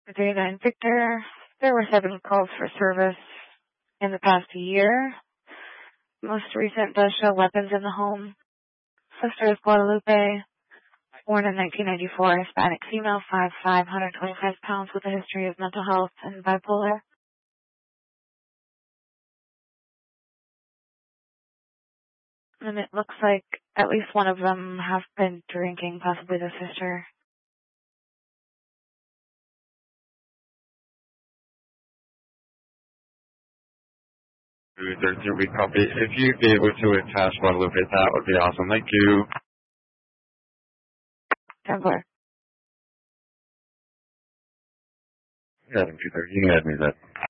Dana and Victor, there were 7 calls for service in the past year. Most recent does show weapons in the home. Sister is Guadalupe, born in 1994, Hispanic female, 5'5", 125 pounds, with a history of mental health and bipolar. And it looks like at least one of them have been drinking, possibly the sister. We copy. If you'd be able to attach Guadalupe, that would be awesome. Thank you. Templar. Yeah, you can add me that.